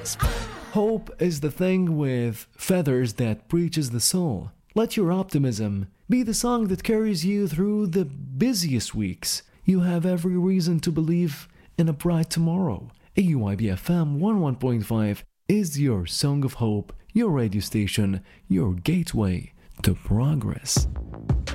Hope is the thing with feathers that reaches the soul. Let your optimism be the song that carries you through the busiest weeks. You have every reason to believe in a bright tomorrow. AUIB FM 11.5 is your song of hope, your radio station, your gateway to progress.